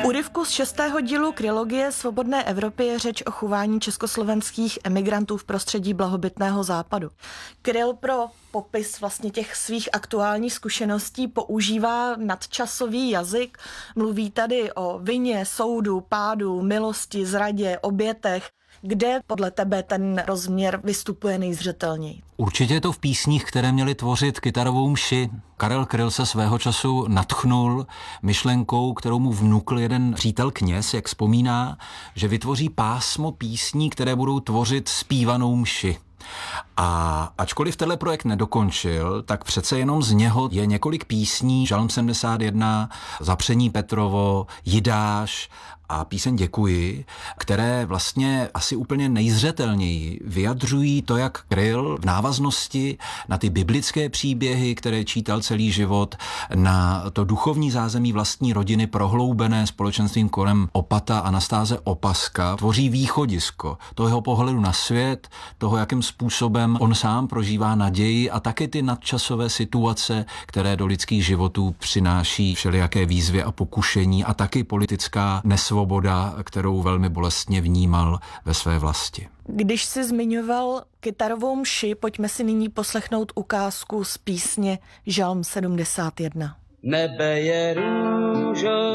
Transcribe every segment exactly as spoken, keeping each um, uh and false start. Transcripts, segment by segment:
úryvku z šestého dílu Krylogie Svobodné Evropy je řeč o chování československých emigrantů v prostředí blahobytného západu. Kryl pro popis vlastně těch svých aktuálních zkušeností používá nadčasový jazyk, mluví tady o vině, soudu, pádu, milosti, zradě, obětech. Kde podle tebe ten rozměr vystupuje nejzřetelněji? Určitě je to v písních, které měly tvořit kytarovou mši. Karel Kryl se svého času nadchnul myšlenkou, kterou mu vnukl jeden přítel kněz, jak vzpomíná, že vytvoří pásmo písní, které budou tvořit zpívanou mši. A ačkoliv tenhle projekt nedokončil, tak přece jenom z něho je několik písní, Žalm sedmdesát jedna, Zapření Petrovo, Jidáš a píseň Děkuji, které vlastně asi úplně nejzřetelněji vyjadřují to, jak Kryl v návaznosti na ty biblické příběhy, které čítal celý život, na to duchovní zázemí vlastní rodiny prohloubené společenstvím kolem Opata Anastáze Opaska, tvoří východisko toho jeho pohledu na svět, toho, jakým způsobem on sám prožívá naději a taky ty nadčasové situace, které do lidských životů přináší všelijaké výzvy a pokušení a taky politická nesvoboda, kterou velmi bolestně vnímal ve své vlasti. Když jsi zmiňoval kytarovou mši, pojďme si nyní poslechnout ukázku z písně Žalm sedmdesát jedna. Nebe je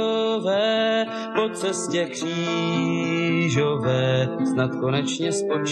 růžové, po cestě křížové, snad konečně spočí.